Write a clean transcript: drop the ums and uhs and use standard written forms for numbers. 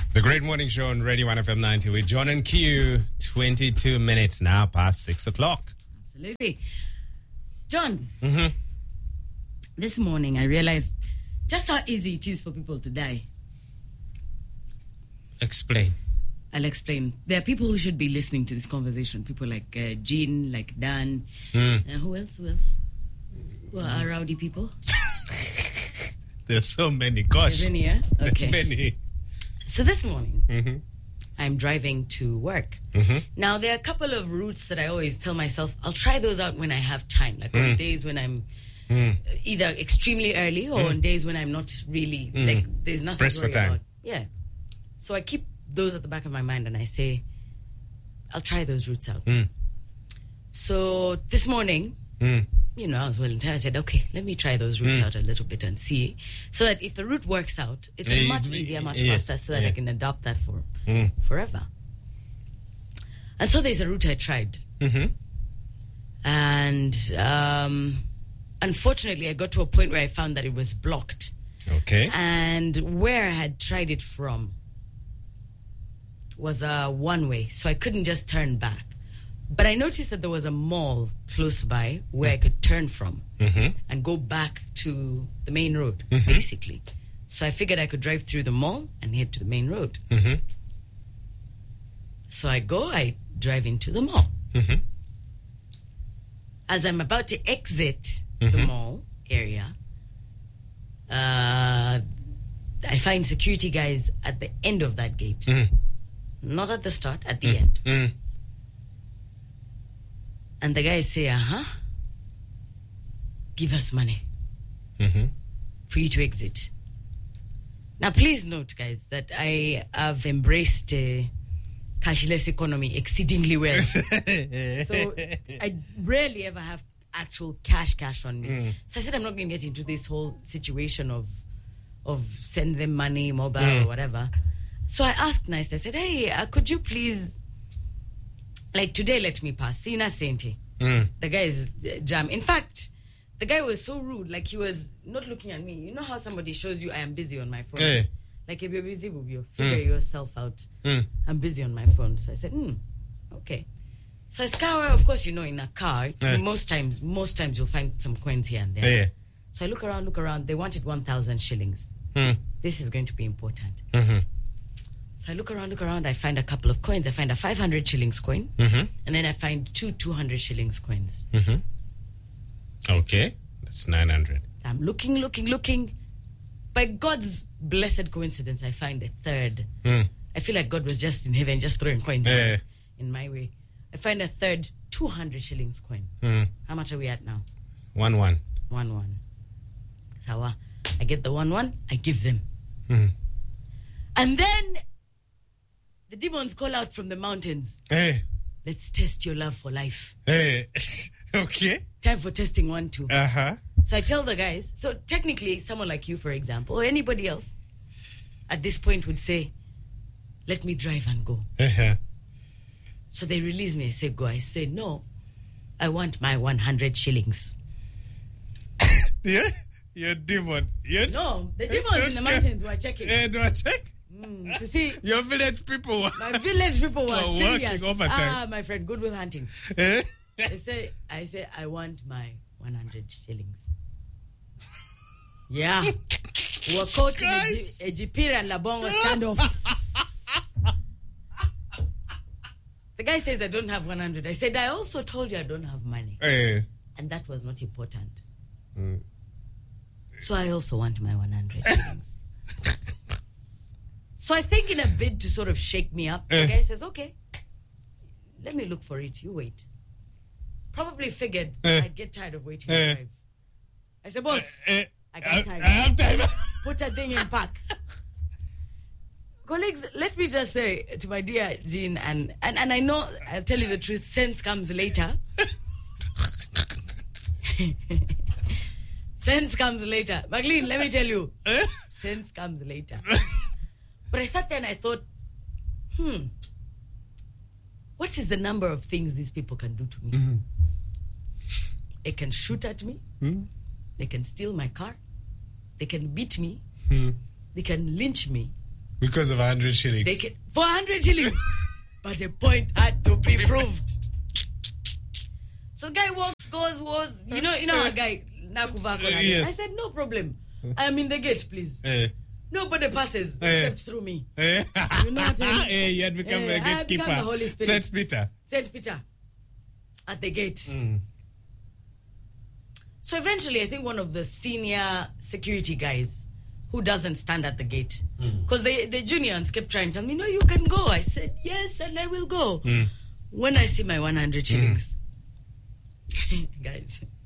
The Great Morning Show on Radio 1 FM 90 with John and Q. 22 minutes now past 6 o'clock. Absolutely. John, this morning I realized just how easy it is for people to die. Explain. I'll explain. There are people who should be listening to this conversation. People like Jean, like Dan. Who else? Who are rowdy people? There's so many. Gosh. There's many, yeah? Okay. Many. So this morning, I'm driving to work. Now, there are a couple of routes that I always tell myself, I'll try those out when I have time. Like on days when I'm either extremely early or on days when I'm not really, like, there's nothing Pressed to for worry time. about. Yeah. So I keep those at the back of my mind and I say, I'll try those routes out. So this morning, I was well intent. I said, okay, let me try those routes out a little bit and see. So that if the route works out, it's much easier, much faster, so that I can adopt that for forever. And so there's a route I tried. And unfortunately, I got to a point where I found that it was blocked. Okay. And where I had tried it from was a one-way, so I couldn't just turn back. But I noticed that there was a mall close by where I could turn from and go back to the main road, basically. So I figured I could drive through the mall and head to the main road. So I drive into the mall. As I'm about to exit the mall area, I find security guys at the end of that gate. Not at the start, at the end. And the guys say, give us money for you to exit. Now, please note, guys, that I have embraced cashless economy exceedingly well. So I rarely ever have actual cash on me. So I said, I'm not going to get into this whole situation of send them money, mobile, or whatever. So I asked nicely, I said, hey, could you please, like today, let me pass. Sina Senti. The guy is jam. In fact, the guy was so rude, like he was not looking at me. You know how somebody shows you I am busy on my phone? Hey. Like if you're busy, figure yourself out. I'm busy on my phone. So I said, okay. So I scour, of course, in a car, most times you'll find some coins here and there. So I look around. They wanted 1,000 shillings. This is going to be important. So I look around, I find a couple of coins. I find a 500 shillings coin, and then I find two 200 shillings coins. Okay, that's 900. I'm looking. By God's blessed coincidence, I find a third. I feel like God was just in heaven, just throwing coins in my way. I find a third 200 shillings coin. How much are we at now? 1-1. 1-1. So I get the 1-1, I give them. And then the demons call out from the mountains. Hey. Let's test your love for life. Hey. Okay. Time for testing 1, 2. So I tell the guys, so technically someone like you, for example, or anybody else at this point would say, let me drive and go. So they release me. I say, go. I say, no, I want my 100 shillings. Yeah? You're a demon. Yes. No, the demons in the mountains were checking. Do I check? To see your village people. My village people were serious. Working overtime. My friend, Goodwill Hunting. I say, I want my 100 shillings. Yeah. We're caught in a Jipira and Labongo standoff. The guy says, I don't have 100. I said, I also told you I don't have money. And that was not important. So I also want my 100 shillings. So I think in a bid to sort of shake me up, the guy says, okay, let me look for it. You wait. Probably figured I'd get tired of waiting to drive. I said, boss, I got time. I have time. Put a thing in park. Colleagues, let me just say to my dear Jean, and I know, I'll tell you the truth, sense comes later. Sense comes later. Magdalene, let me tell you, sense comes later. But I sat there and I thought, what is the number of things these people can do to me? They can shoot at me. They can steal my car. They can beat me. They can lynch me. Because of 100 shillings. For 100 shillings. But a point had to be proved. So guy goes, you know our guy, Nakuvako. Yes. I said, no problem. I am in the gate, please. Nobody passes except through me. You know what I mean? You had become a gatekeeper. The Holy Spirit. Saint Peter. At the gate. So eventually, I think one of the senior security guys who doesn't stand at the gate, because the juniors kept trying to tell me, no, you can go. I said, yes, and I will go. When I see my 100 shillings, guys,